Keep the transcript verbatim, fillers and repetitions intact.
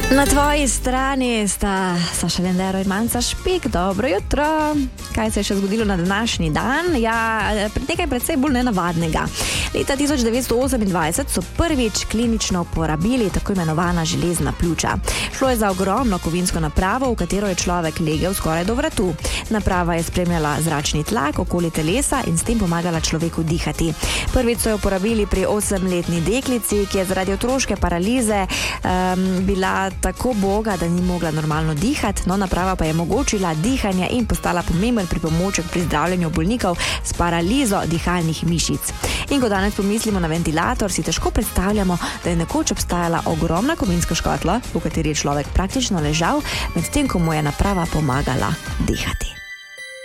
Na tvoji strani sta Saša Lendero in Manca Špik. Dobro jutro. Kaj se je še zgodilo na današnji dan? Ja, nekaj precej bolj nenavadnega. Leta tisoč devetsto osemindvajset so prvič klinično uporabili tako imenovana železna pljuča. Šlo je za ogromno kovinsko napravo, v katero je človek legel skoraj do vratu. Naprava je spremljala zračni tlak okoli telesa in s tem pomagala človeku dihati. Prvič so jo uporabili pri osemletni deklici, ki je zaradi otroške paralize um, bila tako boga, da ni mogla normalno dihati, no naprava pa je omogočila dihanje in postala pomemben pripomoček pri zdravljenju bolnikov s paralizo dihalnih mišic. In ko danes pomislimo na ventilator, si težko predstavljamo, da je nekoč obstajala ogromna kovinska škotla, v kateri je človek praktično ležal, medtem ko mu je naprava pomagala dihati.